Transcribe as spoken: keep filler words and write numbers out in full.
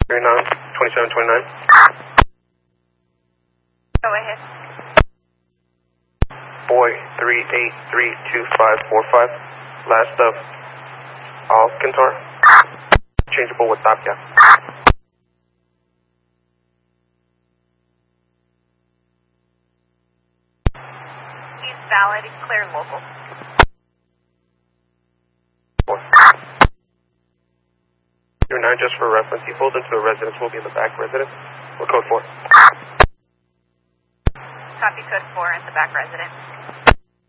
Zero nine twenty-seven twenty-nine. Go ahead. Boy three eight three two five four five. Last of Alcantar. Changeable with Tapia. He's valid. He's clear and local. Zero nine, just for reference, he pulled into a residence. Will be in the back residence. What code four? Copy code four in the back residence.